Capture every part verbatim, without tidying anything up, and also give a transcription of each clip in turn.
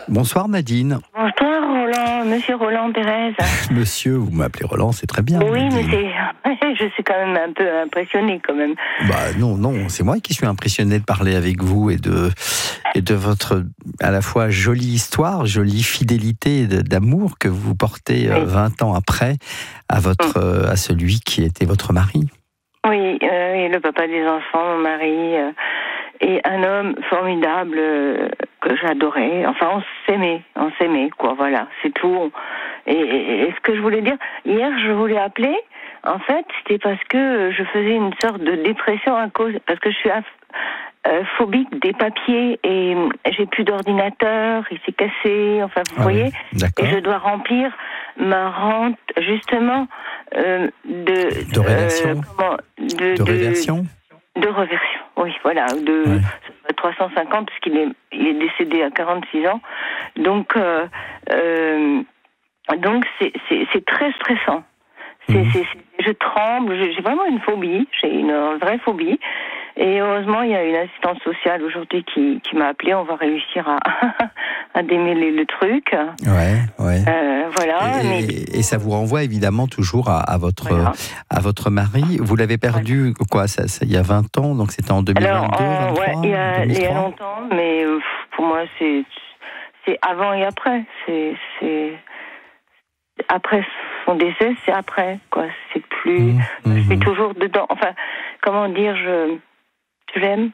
Bonsoir Nadine. Bonsoir Roland, monsieur Roland Pérez. Monsieur, vous m'appelez Roland, c'est très bien. Oui, Nadine. mais c'est... je suis quand même un peu impressionnée quand même. Bah non, non, c'est moi qui suis impressionné de parler avec vous et de, et de votre à la fois jolie histoire, jolie fidélité d'amour que vous portez oui. vingt ans après à, votre, mmh. à celui qui était votre mari. Oui, euh, et le papa des enfants, mon mari... Euh... Et un homme formidable euh, que j'adorais. Enfin, on s'aimait, on s'aimait, quoi. Voilà, c'est tout. Et, et, et ce que je voulais dire, hier, je voulais appeler. En fait, c'était parce que je faisais une sorte de dépression à cause, parce que je suis euh, phobique des papiers et j'ai plus d'ordinateur, il s'est cassé. Enfin, vous ah voyez. Oui, et je dois remplir ma rente justement euh, de de réversion. Euh, comment, de, de réversion. De, De reversion, oui, voilà, de ouais. trois cent cinquante, puisqu'il est, il est décédé à quarante-six ans. Donc, euh, euh, donc c'est, c'est, c'est très stressant. C'est, mmh. c'est, c'est, je tremble, j'ai vraiment une phobie, j'ai une vraie phobie. Et heureusement, il y a une assistante sociale aujourd'hui qui, qui m'a appelée. On va réussir à, à démêler le truc. Ouais, ouais. Euh, voilà. Et, mais... et ça vous renvoie évidemment toujours à, à votre voilà. à votre mari. Vous l'avez perdu voilà. quoi ça, ça, il y a vingt ans, donc c'était en deux mille vingt-deux, Alors, en, vingt-trois, ouais, il y a, il y a longtemps, mais euh, pour moi c'est c'est avant et après. C'est c'est après son décès, c'est après quoi. C'est plus. Mmh, je suis mmh. toujours dedans. Enfin, comment dire, je. Je l'aime.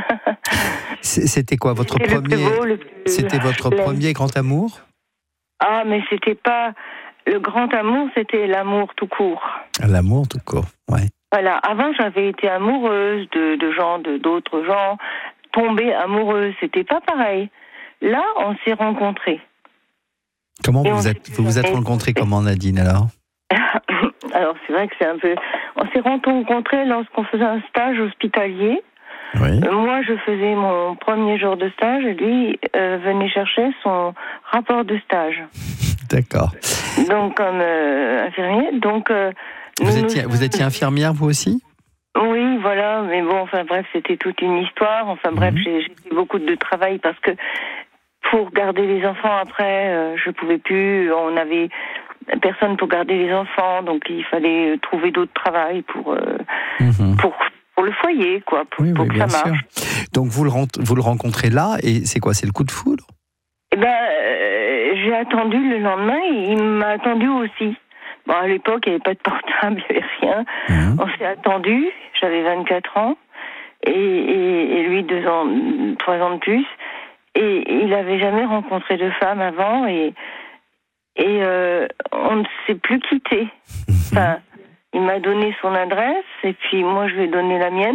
C'était quoi votre c'était premier beau, C'était votre premier grand amour? Ah, mais c'était pas le grand amour, c'était l'amour tout court. L'amour tout court, ouais. Voilà. Avant, j'avais été amoureuse de, de gens, de d'autres gens, tombée amoureuse. C'était pas pareil. Là, on s'est rencontrés. Comment vous êtes, vous vous êtes rencontrés comment, Nadine, alors? Alors, c'est vrai que c'est un peu. On s'est rencontrés lorsqu'on faisait un stage hospitalier. Oui. Euh, moi, je faisais mon premier jour de stage et lui euh, venait chercher son rapport de stage. D'accord. Donc, comme euh, infirmier. Donc, euh, vous, nous, étiez, nous... vous étiez infirmière, vous aussi? Oui, voilà. Mais bon, enfin bref, c'était toute une histoire. Enfin bref, mmh. j'ai, j'ai fait beaucoup de travail parce que pour garder les enfants après, euh, je pouvais plus. On avait personne pour garder les enfants, donc il fallait trouver d'autres travail pour euh, mmh. pour pour le foyer, quoi, pour, oui, pour oui, que bien ça marche. Sûr. Donc vous le, vous le rencontrez là, et c'est quoi, c'est le coup de foudre? Eh ben, euh, j'ai attendu le lendemain, et il m'a attendu aussi. Bon, à l'époque, il n'y avait pas de portable, il n'y avait rien. Mmh. On s'est attendu, j'avais vingt-quatre ans, et, et, et lui deux ans, trois ans de plus, et il n'avait jamais rencontré de femme avant, et, et euh, on ne s'est plus quitté. Mmh. Enfin, il m'a donné son adresse, et puis moi je lui ai donné la mienne.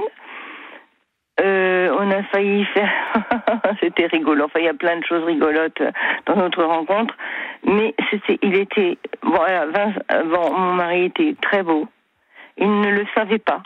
Euh, on a failli faire... C'était rigolo. Enfin, il y a plein de choses rigolotes dans notre rencontre. Mais c'était, il était... Bon, voilà, Vince, bon, mon mari était très beau. Il ne le savait pas.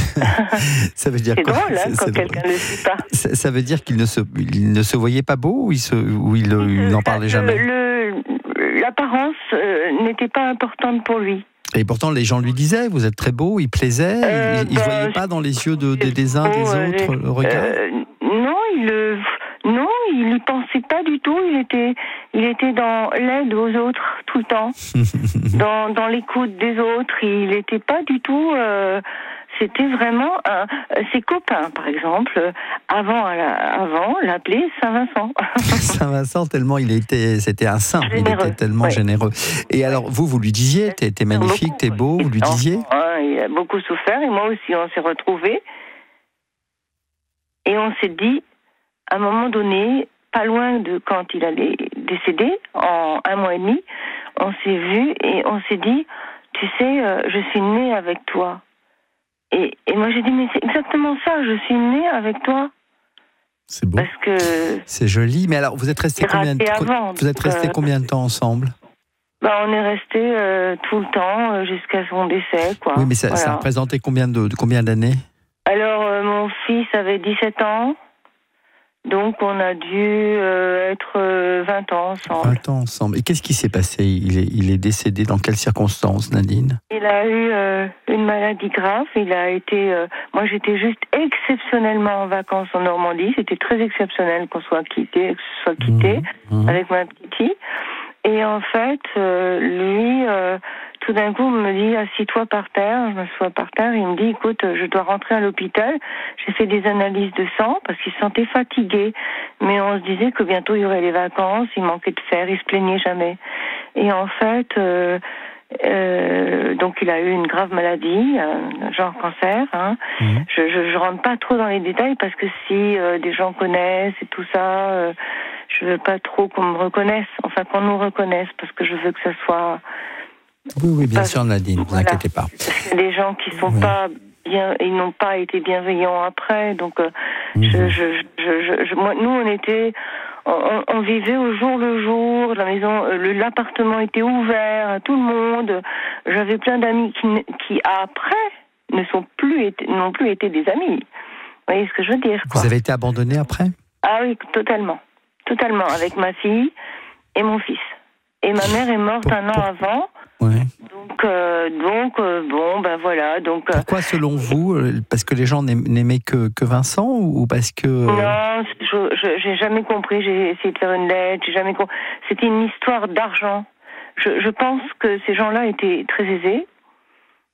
Ça veut dire c'est quoi? drôle, hein, c'est, quand c'est quelqu'un ne le sait pas. Ça, ça veut dire qu'il ne se, il ne se voyait pas beau, ou il, se, ou il, il n'en parlait jamais? le, le, L'apparence euh, n'était pas importante pour lui. Et pourtant, les gens lui disaient, vous êtes très beau, il plaisait, euh, il ne bah, voyait pas dans les yeux de, de, des uns, des euh, autres, le regard euh, Non, il euh, non, il n'y pensait pas du tout, il était, il était dans l'aide aux autres tout le temps, dans, dans l'écoute des autres, il n'était pas du tout... Euh, c'était vraiment un, ses copains, par exemple, avant, avant l'appelaient Saint-Vincent. Saint-Vincent, tellement il était, c'était un saint, généreux. Il était tellement ouais. généreux. Et alors, vous, vous lui disiez, t'es, t'es magnifique, t'es beau, vous lui disiez? Hein, il a beaucoup souffert, et moi aussi, on s'est retrouvés. Et on s'est dit, à un moment donné, pas loin de quand il allait décéder, en un mois et demi, on s'est vus et on s'est dit, tu sais, euh, je suis née avec toi. Et, et moi j'ai dit, mais c'est exactement ça, je suis née avec toi. C'est beau. Parce que c'est joli, mais alors vous êtes restés combien de avant, vous êtes restés euh, combien de temps ensemble? Bah on est restés euh, tout le temps euh, jusqu'à son décès, quoi. Oui, mais ça, voilà. ça représentait combien de, de combien d'années? Alors euh, mon fils avait dix-sept ans, Donc on a dû euh, être euh, vingt ans ensemble. vingt ans ensemble. Et qu'est-ce qui s'est passé? il est, il est décédé dans quelles circonstances, Nadine? Il a eu euh, une maladie grave. Il a été. Euh, moi, j'étais juste exceptionnellement en vacances en Normandie. C'était très exceptionnel qu'on soit quitté, que ce soit quitté mmh, mmh. avec ma petite fille. Et en fait, euh, lui, euh, tout d'un coup, me dit assis-toi par terre. Je me sois par terre. Il me dit écoute, je dois rentrer à l'hôpital. J'ai fait des analyses de sang parce qu'il se sentait fatigué. Mais on se disait que bientôt il y aurait les vacances. Il manquait de fer. Il se plaignait jamais. Et en fait. Euh, Euh, donc il a eu une grave maladie, euh, genre cancer. Hein. Mmh. Je, je je rentre pas trop dans les détails parce que si euh, des gens connaissent et tout ça, euh, je veux pas trop qu'on me reconnaisse, enfin qu'on nous reconnaisse parce que je veux que ça soit. Oui oui bien pas... sûr Nadine, ne vous voilà. inquiétez pas. Parce qu'il y a des gens qui sont oui. pas bien, ils n'ont pas été bienveillants après, donc euh, mmh. je, je, je, je, je moi, nous on était. On, on vivait au jour le jour, la maison, le, l'appartement était ouvert à tout le monde. J'avais plein d'amis qui, qui après, ne sont plus été, n'ont plus été des amis. Vous voyez ce que je veux dire, quoi. Vous avez été abandonnée après? Ah oui, totalement. Totalement, avec ma fille et mon fils. Et ma mère est morte pour, un an pour... avant. Ouais. Donc, euh, donc euh, bon, ben voilà. Donc, pourquoi, selon vous? Parce que les gens n'aimaient que, que Vincent ou parce que... Non, je, je, j'ai jamais compris. J'ai essayé de faire une lettre. J'ai jamais compris. C'était une histoire d'argent. Je, je pense que ces gens-là étaient très aisés.